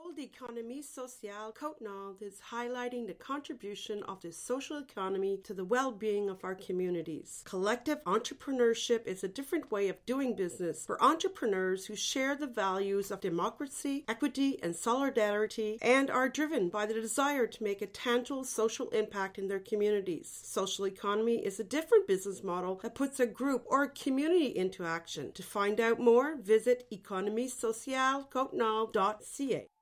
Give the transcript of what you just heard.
L'économie sociale Côte-Nord is highlighting the contribution of the social economy to the well-being of our communities. Collective entrepreneurship is a different way of doing business for entrepreneurs who share the values of democracy, equity, and solidarity and are driven by the desire to make a tangible social impact in their communities. Social economy is a different business model that puts a group or a community into action. To find out more, visit economiesocialcotenord.ca.